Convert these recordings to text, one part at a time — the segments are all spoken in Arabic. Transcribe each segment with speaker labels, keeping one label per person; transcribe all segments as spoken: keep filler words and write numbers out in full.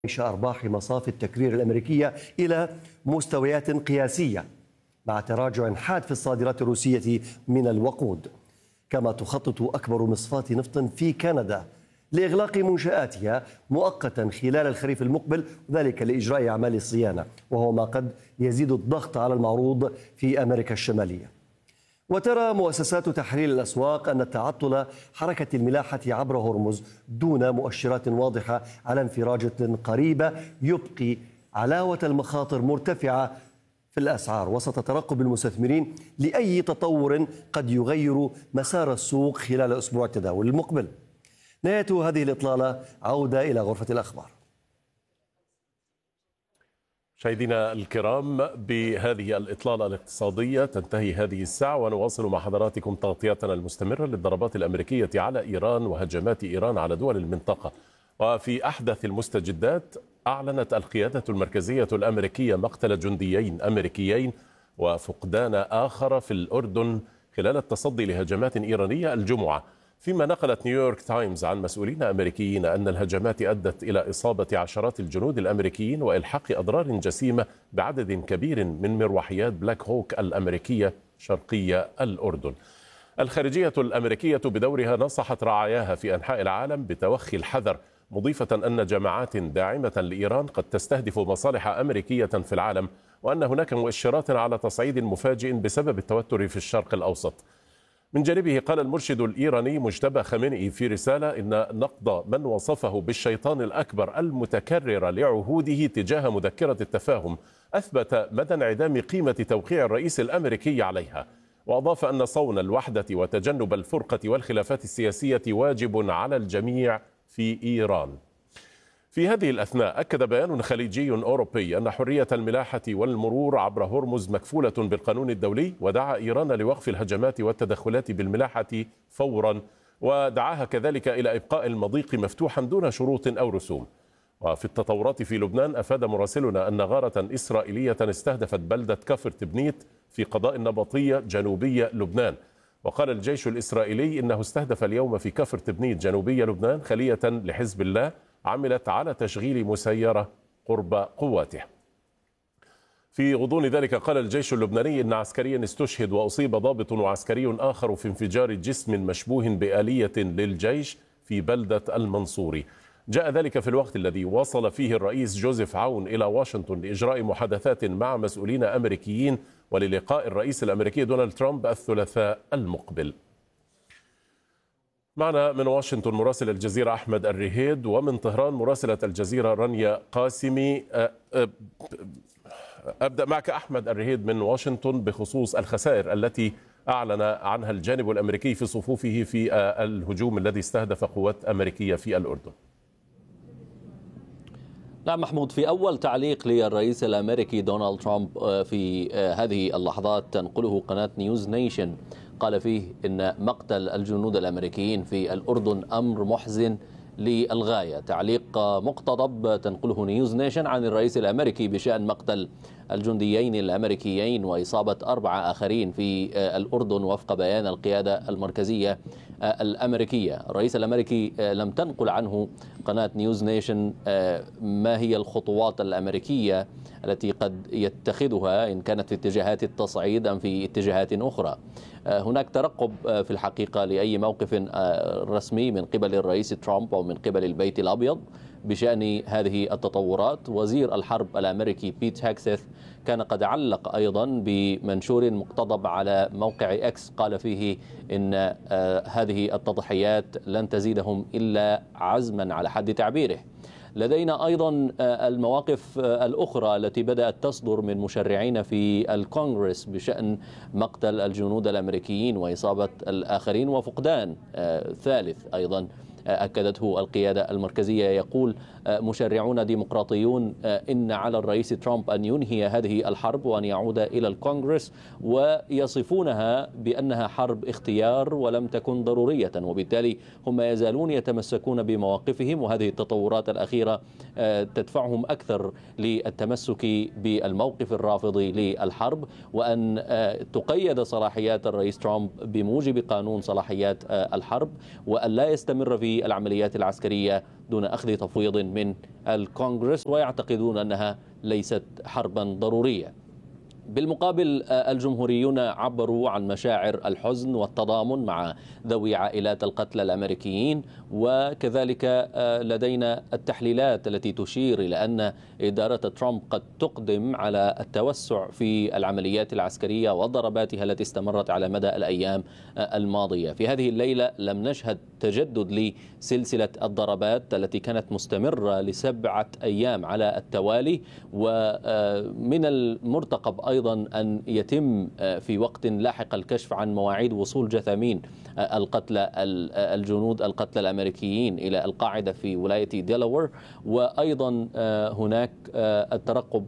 Speaker 1: أرباح مصافي التكرير الأمريكية إلى مستويات قياسية مع تراجع حاد في الصادرات الروسية من الوقود. كما تخطط أكبر مصفاة نفط في كندا لإغلاق منشآتها مؤقتا خلال الخريف المقبل، وذلك لإجراء أعمال الصيانة، وهو ما قد يزيد الضغط على المعروض في أمريكا الشمالية. وترى مؤسسات تحليل الأسواق أن تعطل حركة الملاحة عبر هرمز دون مؤشرات واضحة على انفراجة قريبة يبقي علاوة المخاطر مرتفعة في الأسعار، وسط ترقب المستثمرين لأي تطور قد يغير مسار السوق خلال أسبوع التداول المقبل. نهاية هذه الإطلالة، عودة إلى غرفة الأخبار.
Speaker 2: مشاهدينا الكرام، بهذه الإطلالة الاقتصادية تنتهي هذه الساعة، ونواصل مع حضراتكم تغطيتنا المستمرة للضربات الأمريكية على إيران وهجمات إيران على دول المنطقة. وفي أحدث المستجدات، أعلنت القيادة المركزية الأمريكية مقتل جنديين أمريكيين وفقدان آخر في الأردن خلال التصدي لهجمات إيرانية الجمعة، فيما نقلت نيويورك تايمز عن مسؤولين أمريكيين أن الهجمات أدت إلى إصابة عشرات الجنود الأمريكيين وإلحاق أضرار جسيمة بعدد كبير من مروحيات بلاك هوك الأمريكية شرقية الأردن. الخارجية الأمريكية بدورها نصحت رعاياها في أنحاء العالم بتوخي الحذر، مضيفة أن جماعات داعمة لإيران قد تستهدف مصالح أمريكية في العالم، وأن هناك مؤشرات على تصعيد مفاجئ بسبب التوتر في الشرق الأوسط. من جانبه قال المرشد الإيراني مجتبى خامنئي في رسالة إن نقد من وصفه بالشيطان الأكبر المتكرر لعهوده تجاه مذكرة التفاهم أثبت مدى انعدام قيمة توقيع الرئيس الأمريكي عليها، وأضاف أن صون الوحدة وتجنب الفرقة والخلافات السياسية واجب على الجميع في إيران. في هذه الأثناء أكد بيان خليجي أوروبي أن حرية الملاحة والمرور عبر هرمز مكفولة بالقانون الدولي، ودعا إيران لوقف الهجمات والتدخلات بالملاحة فورا، ودعاها كذلك إلى إبقاء المضيق مفتوحا دون شروط أو رسوم. وفي التطورات في لبنان، أفاد مراسلنا أن غارة إسرائيلية استهدفت بلدة كفر تبنيت في قضاء النبطية جنوبي لبنان. وقال الجيش الإسرائيلي إنه استهدف اليوم في كفر تبنيت جنوبي لبنان خلية لحزب الله عملت على تشغيل مسيرة قرب قواته. في غضون ذلك قال الجيش اللبناني إن عسكريا استشهد وأصيب ضابط وعسكري آخر في انفجار جسم مشبوه بآلية للجيش في بلدة المنصوري. جاء ذلك في الوقت الذي وصل فيه الرئيس جوزيف عون إلى واشنطن لإجراء محادثات مع مسؤولين أمريكيين وللقاء الرئيس الأمريكي دونالد ترامب الثلاثاء المقبل. معنا من واشنطن مراسل الجزيرة أحمد الرهيد، ومن طهران مراسلة الجزيرة رانيا قاسمي. أبدأ معك أحمد الرهيد من واشنطن بخصوص الخسائر التي أعلن عنها الجانب الأمريكي في صفوفه في الهجوم الذي استهدف قوات أمريكية في الأردن.
Speaker 3: نعم محمود، في أول تعليق للرئيس الأمريكي دونالد ترامب في هذه اللحظات تنقله قناة نيوز نيشن، قال فيه إن مقتل الجنود الأمريكيين في الأردن أمر محزن للغاية. تعليق مقتضب تنقله نيوز نيشن عن الرئيس الأمريكي بشأن مقتل الجنديين الأمريكيين وإصابة أربعة آخرين في الأردن وفق بيان القيادة المركزية الأمريكية. الرئيس الأمريكي لم تنقل عنه قناة نيوز نيشن ما هي الخطوات الأمريكية التي قد يتخذها إن كانت في اتجاهات التصعيد أم في اتجاهات أخرى. هناك ترقب في الحقيقة لأي موقف رسمي من قبل الرئيس ترامب أو من قبل البيت الأبيض بشأن هذه التطورات. وزير الحرب الأمريكي بيت هاكسيث كان قد علق أيضا بمنشور مقتضب على موقع إكس، قال فيه إن هذه التضحيات لن تزيدهم إلا عزما على حد تعبيره. لدينا أيضا المواقف الأخرى التي بدأت تصدر من مشرعين في الكونغرس بشأن مقتل الجنود الأمريكيين وإصابة الآخرين وفقدان ثالث أيضا أكدته القيادة المركزية. يقول مشرعون ديمقراطيون إن على الرئيس ترامب أن ينهي هذه الحرب وأن يعود إلى الكونغرس، ويصفونها بأنها حرب اختيار ولم تكن ضرورية، وبالتالي هم يزالون يتمسكون بمواقفهم. وهذه التطورات الأخيرة تدفعهم أكثر للتمسك بالموقف الرافضي للحرب، وأن تقيد صلاحيات الرئيس ترامب بموجب قانون صلاحيات الحرب، وأن لا يستمر في العمليات العسكرية دون أخذ تفويض من الكونغرس، ويعتقدون أنها ليست حربا ضرورية. بالمقابل الجمهوريون عبروا عن مشاعر الحزن والتضامن مع ذوي عائلات القتلى الأمريكيين، وكذلك لدينا التحليلات التي تشير إلى أن إدارة ترامب قد تقدم على التوسع في العمليات العسكرية وضرباتها التي استمرت على مدى الأيام الماضية. في هذه الليلة لم نشهد تجدد لسلسلة الضربات التي كانت مستمرة لسبعة أيام على التوالي، ومن المرتقب أيضا أن يتم في وقت لاحق الكشف عن مواعيد وصول جثامين القتلى الجنود القتلى الأمريكيين إلى القاعدة في ولاية ديلاوير، وأيضا هناك الترقب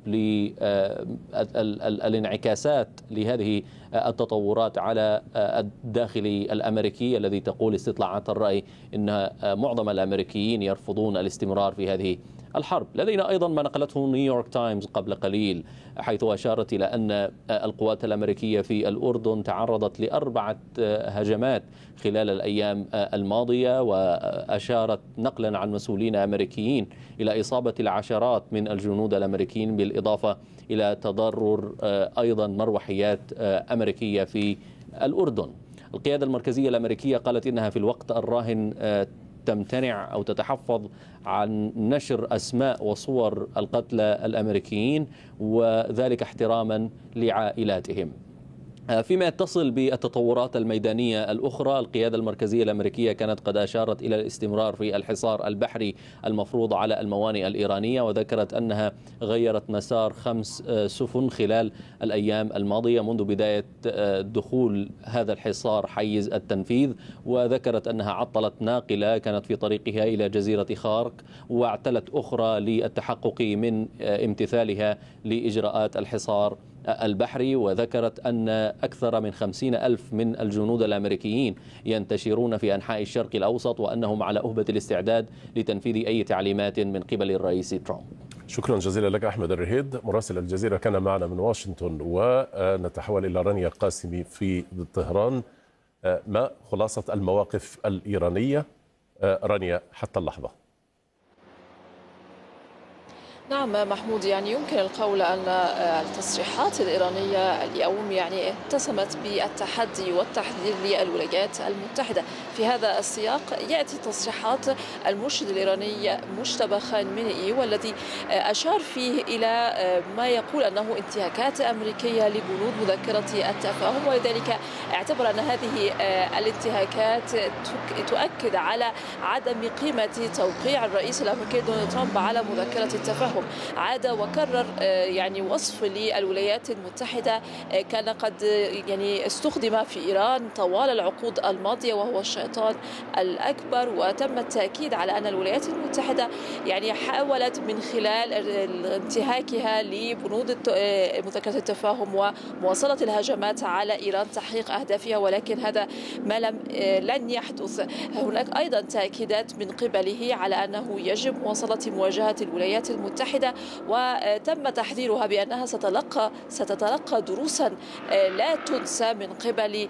Speaker 3: للانعكاسات لهذه التطورات على الداخلي الأمريكي الذي تقول استطلاعات الرأي أن معظم الأمريكيين يرفضون الاستمرار في هذه الحرب. لدينا أيضا ما نقلته نيويورك تايمز قبل قليل، حيث أشارت إلى أن القوات الأمريكية في الأردن تعرضت لأربعة هجمات خلال الأيام الماضية، وأشارت نقلا عن مسؤولين أمريكيين إلى إصابة العشرات من الجنود الأمريكيين، بالإضافة إلى تضرر أيضا مروحيات أمريكية في الأردن. القيادة المركزية الأمريكية قالت إنها في الوقت الراهن تمتنع أو تتحفظ عن نشر أسماء وصور القتلى الأمريكيين، وذلك احتراما لعائلاتهم. فيما يتصل بالتطورات الميدانية الأخرى، القيادة المركزية الأمريكية كانت قد أشارت إلى الاستمرار في الحصار البحري المفروض على الموانئ الإيرانية، وذكرت أنها غيرت مسار خمس سفن خلال الأيام الماضية منذ بداية دخول هذا الحصار حيز التنفيذ، وذكرت أنها عطلت ناقلة كانت في طريقها إلى جزيرة خارك، واعتلت أخرى للتحقق من امتثالها لإجراءات الحصار البحري. وذكرت أن أكثر من خمسين ألف من الجنود الأمريكيين ينتشرون في أنحاء الشرق الأوسط، وأنهم على أهبة الاستعداد لتنفيذ أي تعليمات من قبل الرئيس ترامب.
Speaker 2: شكرا جزيلا لك أحمد الرهيد مراسل الجزيرة كان معنا من واشنطن. ونتحول إلى رانيا قاسمي في طهران. ما خلاصة المواقف الإيرانية رانيا حتى اللحظة؟
Speaker 4: نعم محمود، يعني يمكن القول أن التصريحات الإيرانية اليوم يعني اتسمت بالتحدي والتحذير للولايات المتحدة. في هذا السياق يأتي تصريحات المرشد الإيراني مجتبى خامنئي، والذي أشار فيه إلى ما يقول أنه انتهاكات أمريكية لبنود مذكرة التفاهم، ولذلك اعتبر أن هذه الانتهاكات تؤكد على عدم قيمة توقيع الرئيس الأمريكي دونالد ترامب على مذكرة التفاهم. عاد وكرر يعني وصف للولايات المتحدة كان قد يعني استخدم في إيران طوال العقود الماضية، وهو الشيطان الأكبر. وتم التأكيد على أن الولايات المتحدة يعني حاولت من خلال انتهاكها لبنود مذكرة التفاهم ومواصلة الهجمات على إيران تحقيق أهدافها، ولكن هذا ما لم لن يحدث. هناك أيضا تأكيدات من قبله على أنه يجب مواصلة مواجهة الولايات المتحدة، وتم تحذيرها بأنها ستلقى ستتلقى دروسا لا تنسى من قبل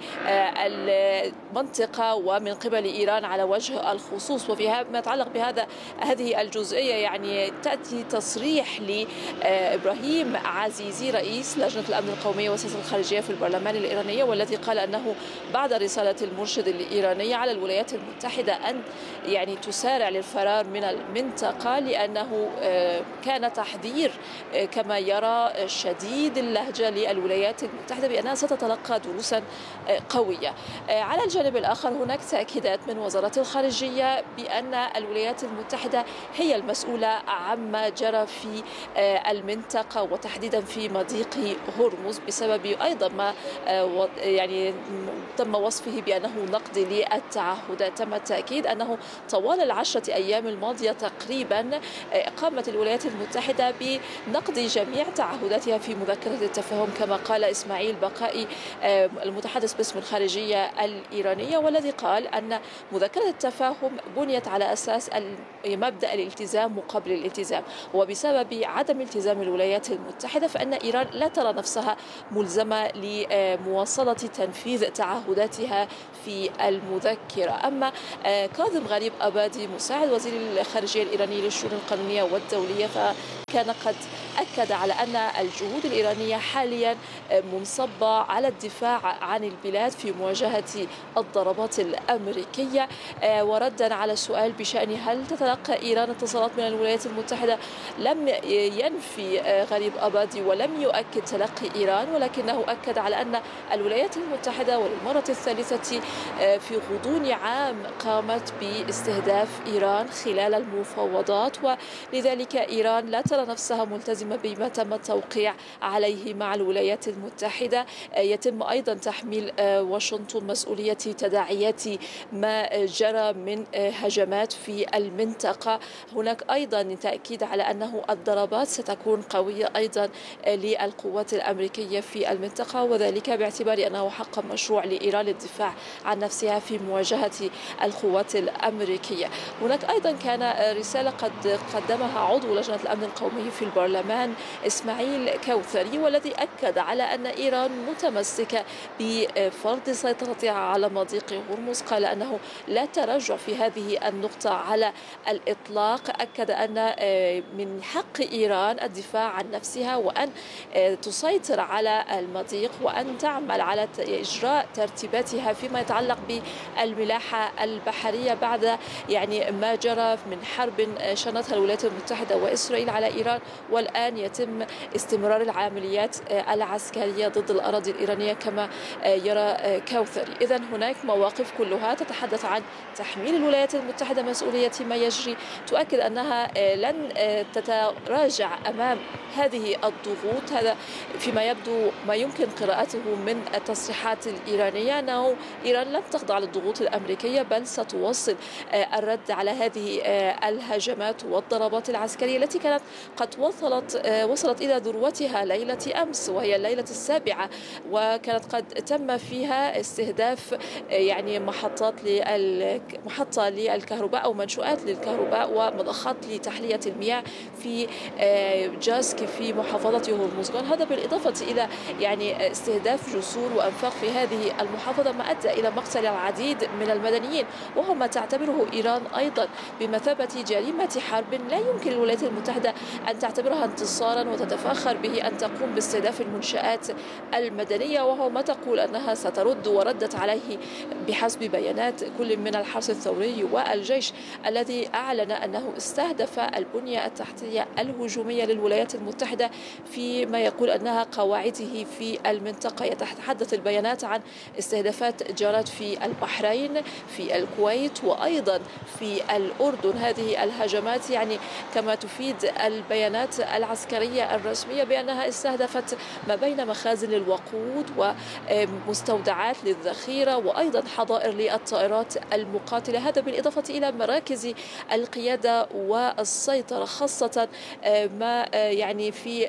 Speaker 4: المنطقة ومن قبل إيران على وجه الخصوص. وفي ما يتعلق بهذا هذه الجزئية يعني تأتي تصريح لإبراهيم عزيزي رئيس لجنة الأمن القومي والسياسة الخارجية في البرلمان الإيراني، والذي قال أنه بعد رسالة المرشد الإيراني على الولايات المتحدة أن يعني تسارع للفرار من المنطقة، لأنه كان تحذير كما يرى شديد اللهجة للولايات المتحدة بأنها ستتلقى دروسا قوية. على الجانب الآخر هناك تأكيدات من وزارة الخارجية بأن الولايات المتحدة هي المسؤولة عما جرى في المنطقة وتحديدا في مضيق هرمز، بسبب أيضا ما يعني تم وصفه بأنه نقض للتعهدات. تم التأكيد أنه طوال العشرة أيام الماضية تقريبا قامت الولايات المتحدة بنقض جميع تعهداتها في مذكرة التفاهم، كما قال إسماعيل بقائي المتحدث باسم الخارجية الإيرانية. الإيرانية، والذي قال أن مذكرة التفاهم بنيت على أساس مبدأ الالتزام مقابل الالتزام، وبسبب عدم التزام الولايات المتحدة فإن إيران لا ترى نفسها ملزمة لمواصلة تنفيذ تعهداتها في المذكرة. أما كاظم غريب أبادي مساعد وزير الخارجية الإيراني للشؤون القانونية والدولية فكان قد أكد على أن الجهود الإيرانية حاليا منصبة على الدفاع عن البلاد في مواجهة الضربات الأمريكية. وردا على سؤال بشأن هل تتلقى إيران اتصالات من الولايات المتحدة، لم ينفي غريب أبادي ولم يؤكد تلقي إيران، ولكنه أكد على أن الولايات المتحدة وللمرة الثالثة في غضون عام قامت باستهداف إيران خلال المفاوضات، ولذلك إيران لا ترى نفسها ملتزمة بما تم التوقيع عليه مع الولايات المتحدة. يتم أيضا تحميل واشنطن مسؤولية تداعيات ما جرى من هجمات في المنطقة. هناك أيضا تأكيد على أنه الضربات ستكون قوية أيضا للقوات الأمريكية في المنطقة، وذلك باعتبار أنه حق مشروع لإيران للدفاع عن نفسها في مواجهة القوات الأمريكية. هناك أيضا كان رسالة قد قدمها عضو لجنة الأمن القومي في البرلمان إسماعيل كوثري، والذي أكد على أن إيران متمسكة بفرض سيطرتها على مضيق هرمز. قال أنه لا تراجع في هذه النقطة على الإطلاق. أكد أن من حق إيران الدفاع عن نفسها وأن تسيطر على المضيق وأن تعمل على إجراء ترتيباتها فيما يتعلق بالملاحة البحرية بعد يعني ما جرى من حرب شنتها الولايات المتحدة وإسرائيل على إيران، والآن يتم استمرار العمليات العسكرية ضد الأراضي الإيرانية كما يرى كوثري. إذن هناك مواقف كلها تتحدث عن تحميل الولايات المتحدة مسؤولية ما يجري، تؤكد أنها لن تتراجع أمام هذه الضغوط. هذا فيما يبدو ما يمكن قراءته من التصريحات الإيرانية، أنه إيران لن تخضع للضغوط الأمريكية بل ستواصل الرد على هذه الهجمات والضربات العسكرية التي كانت قد وصلت وصلت إلى ذروتها ليلة أمس، وهي الليلة السابعة، وكانت قد تم فيها استهداف يعني محطات محطة للكهرباء أو منشآت للكهرباء ومضخات لتحلية المياه في جاسك في محافظة هرمز. هذا بالإضافة إلى يعني استهداف جسور وأنفاق في هذه المحافظة ما أدى إلى مقتل العديد من المدنيين، وهو ما تعتبره إيران أيضا بمثابة جريمة حرب لا يمكن للولايات المتحدة أن تعتبرها انتصارا وتتفاخر به أن تقوم باستهداف المنشآت المدنية، وهو ما تقول أنها سترد وردت عليه بحسب بيانات كل من الحرس الثوري والجيش الذي أعلن أنه استهدف البنية التحتية الهجومية للولايات المتحدة فيما يقول أنها قواعده في المنطقة. يتحدث البيانات عن استهدافات جرت في البحرين، في الكويت، وأيضا في الأردن. هذه الهجمات يعني كما تفيد البيانات العسكرية الرسمية بأنها استهدفت ما بين مخازن للوقود ومستودعات للذخيرة وأيضا حظائر للطائرات المقاتلة. هذا بالإضافة إلى مراكز القيادة والسيطرة، خاصة ما يعني في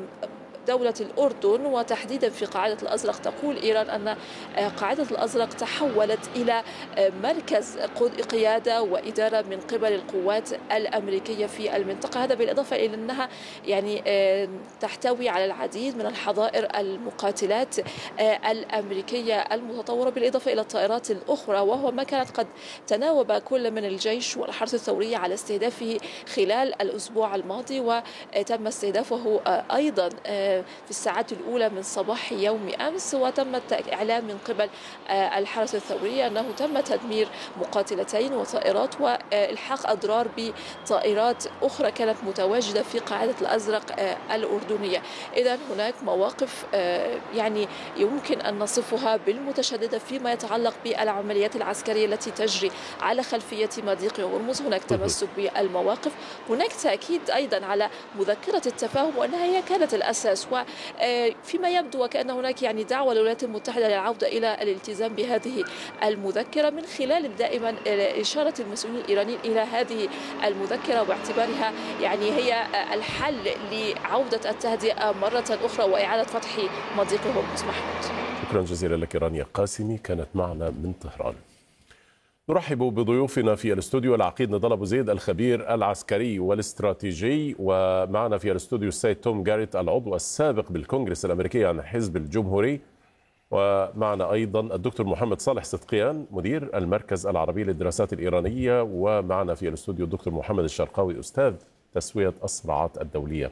Speaker 4: دولة الأردن وتحديدا في قاعدة الأزرق. تقول إيران أن قاعدة الأزرق تحولت إلى مركز قيادة وإدارة من قبل القوات الأمريكية في المنطقة. هذا بالإضافة إلى أنها يعني تحتوي على العديد من الحظائر المقاتلات الأمريكية المتطورة بالإضافة إلى الطائرات الأخرى، وهو ما كانت قد تناوب كل من الجيش والحرس الثوري على استهدافه خلال الأسبوع الماضي، وتم استهدافه أيضا في الساعات الأولى من صباح يوم أمس. وتم إعلان من قبل الحرس الثوري أنه تم تدمير مقاتلتين وطائرات وإلحاق أضرار بطائرات أخرى كانت متواجدة في قاعدة الأزرق الأردنية. إذن هناك مواقف يعني يمكن أن نصفها بالمتشددة فيما يتعلق بالعمليات العسكرية التي تجري على خلفية مضيق هرمز. هناك تمسك بالمواقف، هناك تأكيد أيضا على مذكرة التفاهم وأنها هي كانت الأساس، وفيما يبدو وكأن هناك يعني دعوة للولايات المتحدة للعودة إلى الالتزام بهذه المذكرة من خلال دائما إشارة المسؤولين الإيرانيين إلى هذه المذكرة باعتبارها يعني هي الحل لعودة التهدئة مرة أخرى وإعادة فتح مضيق هرمز. محمود.
Speaker 2: شكرا جزيلا لك رانيا قاسمي كانت معنا من طهران. نرحب بضيوفنا في الاستوديو العقيد نضال أبو زيد الخبير العسكري والاستراتيجي، ومعنا في الاستوديو السيد توم جاريت العضو السابق بالكونغرس الأمريكي عن الحزب الجمهوري، ومعنا أيضا الدكتور محمد صالح صدقيان مدير المركز العربي للدراسات الإيرانية، ومعنا في الاستوديو الدكتور محمد الشرقاوي أستاذ تسوية الصراعات الدولية.